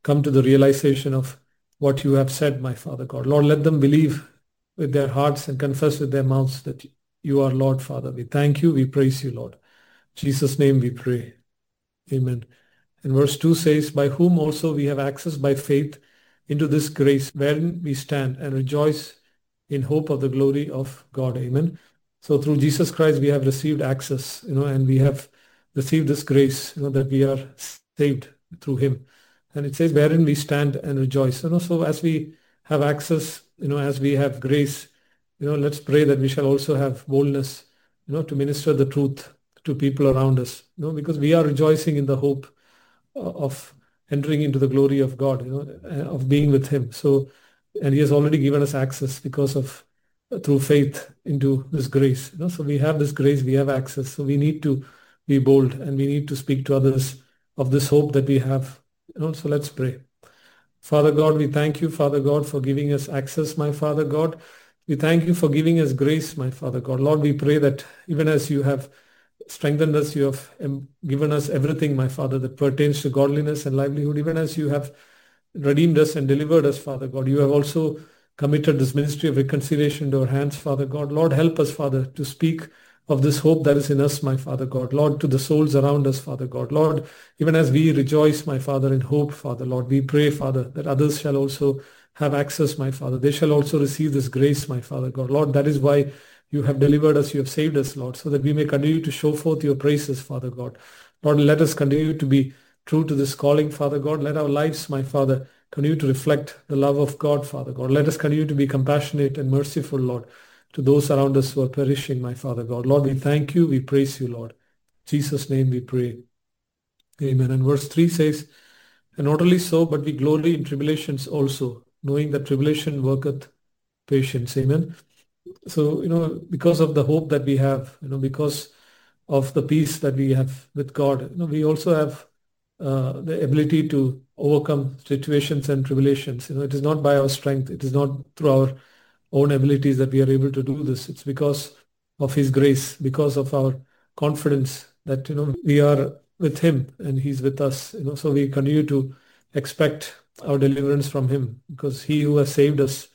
come to the realization of what you have said, my Father God. Lord, let them believe with their hearts and confess with their mouths that you are Lord, Father. We thank you. We praise you, Lord. In Jesus' name we pray. Amen. And verse 2 says, by whom also we have access by faith into this grace wherein we stand and rejoice in hope of the glory of God. Amen. So through Jesus Christ, we have received access, and we have received this grace, that we are saved through him. And it says, wherein we stand and rejoice. So as we have access, as we have grace, let's pray that we shall also have boldness, to minister the truth to people around us, because we are rejoicing in the hope of entering into the glory of God, of being with him. So, and he has already given us access because of through faith into this grace. So we have this grace, we have access. So we need to be bold and we need to speak to others of this hope that we have. So let's pray. Father God, we thank you, Father God, for giving us access, my Father God. We thank you for giving us grace, my Father God. Lord, we pray that even as you have strengthened us, you have given us everything, my Father, that pertains to godliness and livelihood. Even as you have redeemed us and delivered us, Father God, you have also committed this ministry of reconciliation to our hands, Father God. Lord, help us, Father, to speak of this hope that is in us, my Father God. Lord, to the souls around us, Father God. Lord, even as we rejoice, my Father, in hope, Father, Lord, we pray, Father, that others shall also have access, my Father. They shall also receive this grace, my Father God. Lord, that is why you have delivered us, you have saved us, Lord, so that we may continue to show forth your praises, Father God. Lord, let us continue to be true to this calling, Father God. Let our lives, my Father, continue to reflect the love of God, Father God. Let us continue to be compassionate and merciful, Lord, to those around us who are perishing, my Father God. Lord, we thank you, we praise you, Lord. In Jesus' name we pray. Amen. And verse 3 says, and not only so, but we glory in tribulations also, knowing that tribulation worketh patience. Amen. So, because of the hope that we have, because of the peace that we have with God, we also have the ability to overcome situations and tribulations. It is not by our strength. It is not through our own abilities that we are able to do this. It's because of his grace, because of our confidence that, we are with him and he's with us. So we continue to expect our deliverance from him, because he who has saved us,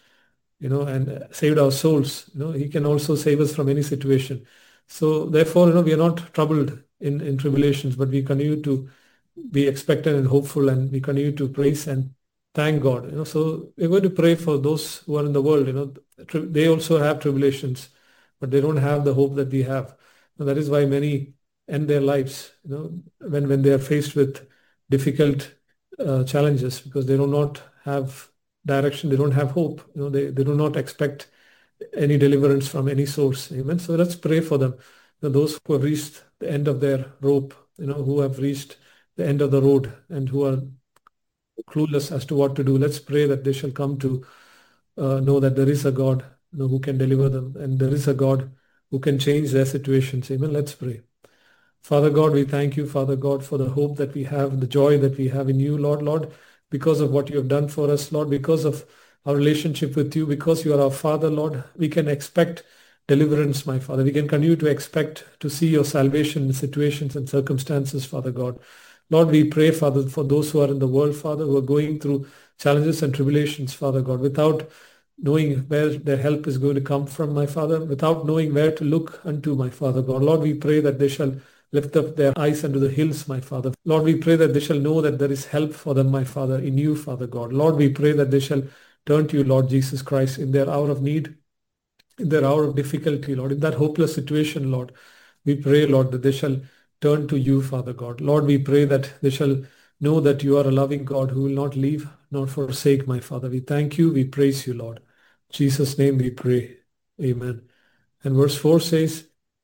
and saved our souls, he can also save us from any situation. So therefore, we are not troubled in tribulations, but we continue to be expectant and hopeful, and we continue to praise and thank God. So we're going to pray for those who are in the world. They also have tribulations, but they don't have the hope that we have. And that is why many end their lives, when they are faced with difficult challenges, because they do not have direction, they don't have hope. They do not expect any deliverance from any source. Amen. So let's pray for them. Those who have reached the end of their rope, who have reached the end of the road and who are clueless as to what to do. Let's pray that they shall come to know that there is a God, who can deliver them, and there is a God who can change their situations. Amen. Let's pray. Father God, we thank you, Father God, for the hope that we have, the joy that we have in you, Lord. Lord, because of what you have done for us, Lord, because of our relationship with you, because you are our Father, Lord, we can expect deliverance, my Father. We can continue to expect to see your salvation in situations and circumstances, Father God. Lord, we pray, Father, for those who are in the world, Father, who are going through challenges and tribulations, Father God, without knowing where their help is going to come from, my Father, without knowing where to look unto, my Father God. Lord, we pray that they shall lift up their eyes unto the hills, my Father. Lord, we pray that they shall know that there is help for them, my Father, in you, Father God. Lord, we pray that they shall turn to you, Lord Jesus Christ, in their hour of need, in their hour of difficulty, Lord, in that hopeless situation, Lord. We pray, Lord, that they shall turn to you, Father God. Lord, we pray that they shall know that you are a loving God who will not leave nor forsake, my Father. We thank you. We praise you, Lord. In Jesus' name we pray. Amen. And verse 4 says,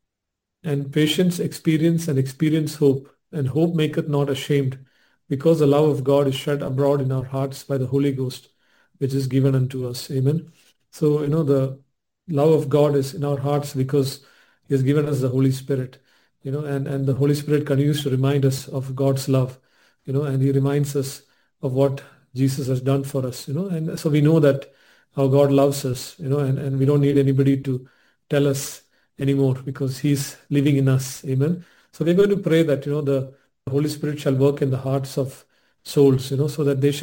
and patience experience, and experience hope, and hope maketh not ashamed, because the love of God is shed abroad in our hearts by the Holy Ghost, which is given unto us. Amen. So, the love of God is in our hearts because he has given us the Holy Spirit, and the Holy Spirit continues to remind us of God's love, and he reminds us of what Jesus has done for us, and so we know that how God loves us, and we don't need anybody to tell us anymore because he's living in us. Amen. So we're going to pray that, the Holy Spirit shall work in the hearts of souls, so that they shall